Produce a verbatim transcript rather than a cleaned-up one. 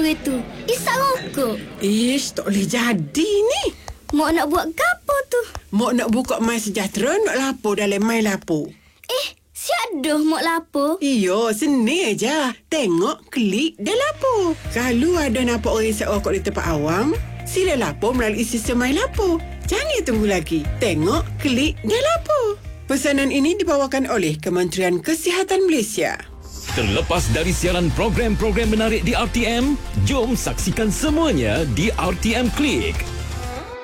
hari tu? Isak rokok. Ish, tak boleh jadi ni. Mak nak buat gapo tu? Mak nak buka My Sejahtera, nak lapor dalam My Lapor. Eh, siap dah mak lapor. Iyo, seni aja. Tengok, klik dan lapor. Kalau ada nampak orang isap rokok di tempat awam, sila lapor melalui sistem My Lapor. Jangan tunggu lagi. Tengok, klik dan lapor. Pesanan ini dibawakan oleh Kementerian Kesihatan Malaysia. Terlepas dari siaran program-program menarik di R T M, jom saksikan semuanya di R T M Klik.